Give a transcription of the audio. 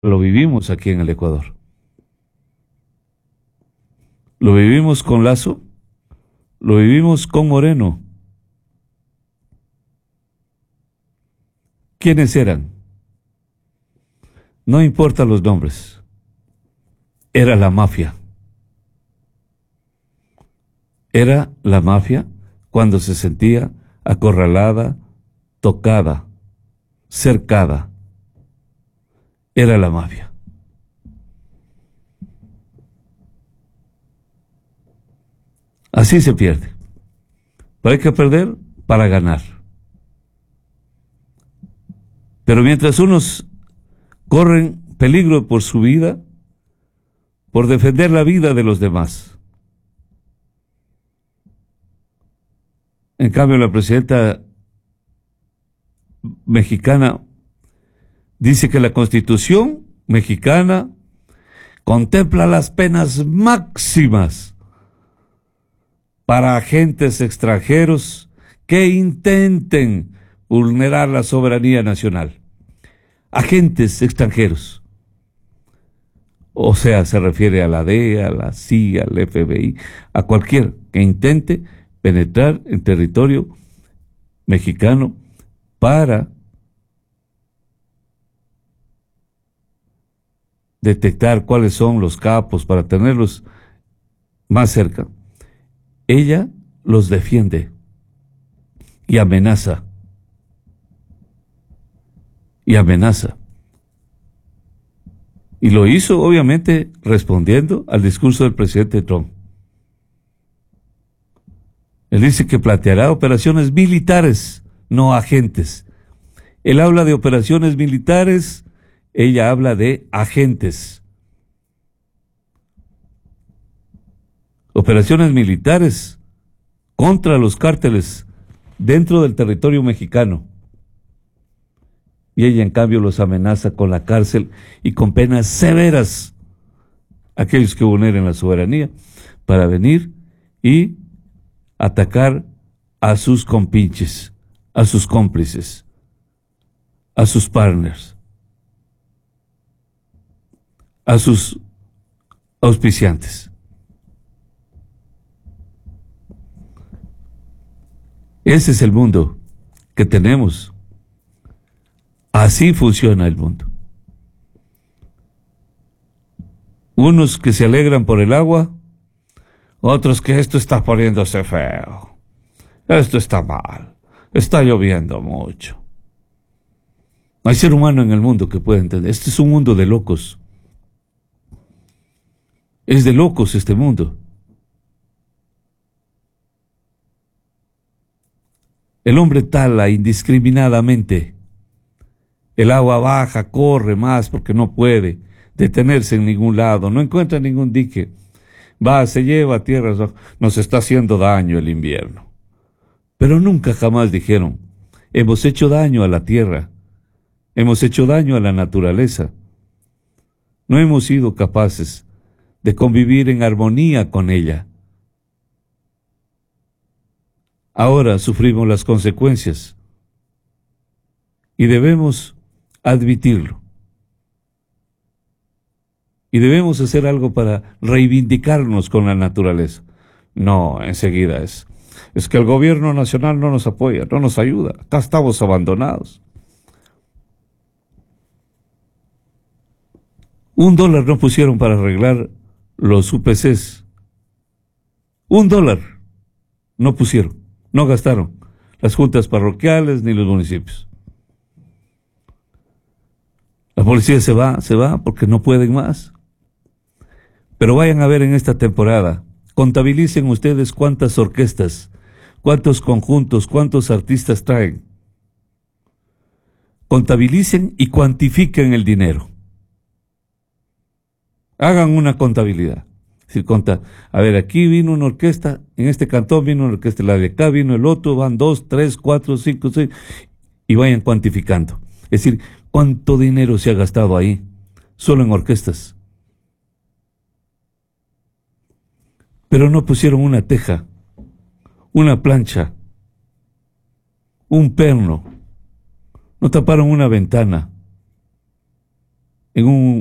Lo vivimos aquí en el Ecuador. Lo vivimos con Lazo, lo vivimos con Moreno. ¿Quiénes eran? No importa los nombres. Era la mafia. Era la mafia cuando se sentía acorralada, tocada, cercada. Era la mafia. Así se pierde. Pero hay que perder para ganar. Pero mientras unos corren peligro por su vida, por defender la vida de los demás. En cambio, la presidenta mexicana dice que la Constitución mexicana contempla las penas máximas para agentes extranjeros que intenten vulnerar la soberanía nacional. Agentes extranjeros. O sea, se refiere a la DEA, a la CIA, al FBI, a cualquier que intente penetrar en territorio mexicano para detectar cuáles son los capos, para tenerlos más cerca. Ella los defiende y amenaza. Y amenaza. Y lo hizo, obviamente, respondiendo al discurso del presidente Trump. Él dice que planteará operaciones militares, no agentes. Él habla de operaciones militares, ella habla de agentes. Operaciones militares contra los cárteles dentro del territorio mexicano. Y ella, en cambio, los amenaza con la cárcel y con penas severas a aquellos que vulneren la soberanía para venir y atacar a sus compinches, a sus cómplices, a sus partners, a sus auspiciantes. Ese es el mundo que tenemos. Así funciona el mundo. Unos que se alegran por el agua, otros que esto está poniéndose feo, esto está mal, está lloviendo mucho. No hay ser humano en el mundo que pueda entender. Este es un mundo de locos. Es de locos este mundo. El hombre tala indiscriminadamente. El agua baja, corre más porque no puede detenerse en ningún lado, no encuentra ningún dique. Va, se lleva tierras, nos está haciendo daño el invierno. Pero nunca jamás dijeron, hemos hecho daño a la tierra, hemos hecho daño a la naturaleza. No hemos sido capaces de convivir en armonía con ella. Ahora sufrimos las consecuencias y debemos admitirlo. Y debemos hacer algo para reivindicarnos con la naturaleza. No, enseguida es que el gobierno nacional no nos apoya, no nos ayuda. Acá estamos abandonados. $1 no pusieron para arreglar los UPCs. $1 no pusieron, no gastaron las juntas parroquiales ni los municipios. La policía se va porque no pueden más. Pero vayan a ver en esta temporada, contabilicen ustedes cuántas orquestas, cuántos conjuntos, cuántos artistas traen. Contabilicen y cuantifiquen el dinero. Hagan una contabilidad. Es decir, a ver, aquí vino una orquesta, en este cantón vino una orquesta, la de acá vino el otro, van 2, 3, 4, 5, 6, y vayan cuantificando. Es decir, ¿cuánto dinero se ha gastado ahí? Solo en orquestas. Pero no pusieron una teja, una plancha, un perno. No taparon una ventana. en un